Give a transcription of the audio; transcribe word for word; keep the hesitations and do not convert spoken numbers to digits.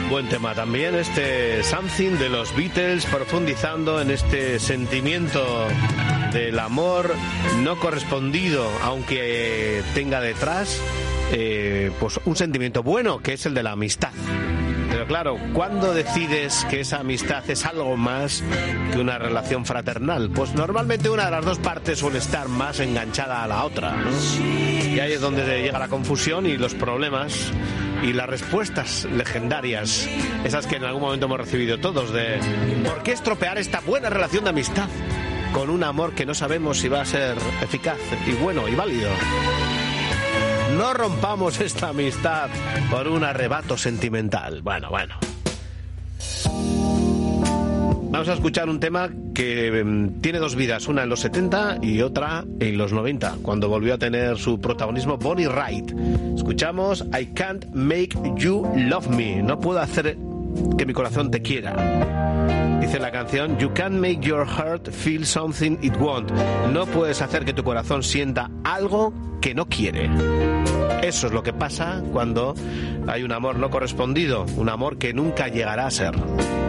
Buen tema también este Something de los Beatles, profundizando en este sentimiento del amor no correspondido, aunque tenga detrás eh, pues un sentimiento bueno, que es el de la amistad. Pero claro, ¿cuándo decides que esa amistad es algo más que una relación fraternal? Pues normalmente una de las dos partes suele estar más enganchada a la otra, ¿no? Y ahí es donde llega la confusión y los problemas y las respuestas legendarias, esas que en algún momento hemos recibido todos, de ¿por qué estropear esta buena relación de amistad con un amor que no sabemos si va a ser eficaz y bueno y válido? No rompamos esta amistad por un arrebato sentimental. Bueno, bueno. Vamos a escuchar un tema que um, tiene dos vidas, una en los setenta y otra en los noventa, cuando volvió a tener su protagonismo Bonnie Wright. Escuchamos I Can't Make You Love Me. No puedo hacer que mi corazón te quiera. Dice la canción, You can't make your heart feel something it won't. No puedes hacer que tu corazón sienta algo que no quiere. Eso es lo que pasa cuando hay un amor no correspondido, un amor que nunca llegará a ser.